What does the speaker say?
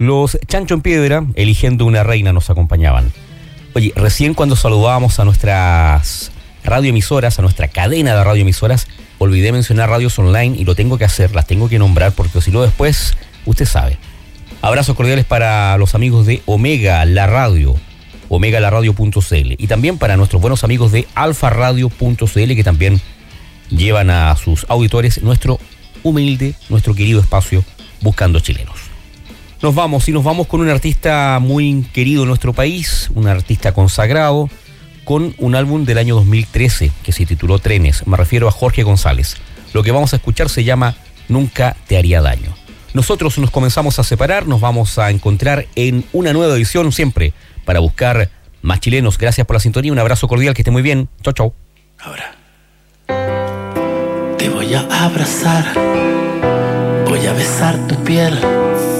Los Chancho en Piedra, eligiendo una reina, nos acompañaban. Oye, recién cuando saludábamos a nuestras radioemisoras, a nuestra cadena de radioemisoras, olvidé mencionar radios online y lo tengo que hacer, las tengo que nombrar porque si no después, usted sabe. Abrazos cordiales para los amigos de Omega La Radio, omegalaradio.cl, y también para nuestros buenos amigos de alfaradio.cl, que también llevan a sus auditores nuestro humilde, nuestro querido espacio Buscando Chilenos. Nos vamos con un artista muy querido en nuestro país, un artista consagrado, con un álbum del año 2013 que se tituló Trenes. Me refiero a Jorge González. Lo que vamos a escuchar se llama Nunca te haría daño. Nosotros nos comenzamos a separar, nos vamos a encontrar en una nueva edición siempre para buscar más chilenos. Gracias por la sintonía, un abrazo cordial, que esté muy bien. Chau, chau. Ahora te voy a abrazar, voy a besar tu piel.